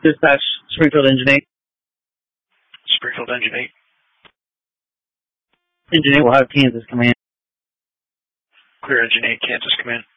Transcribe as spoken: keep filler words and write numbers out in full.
Dispatch, Springfield Engine eight. Springfield Engine eight. Engine eight will have Kansas come in. Clear Engine eight, Kansas, come in.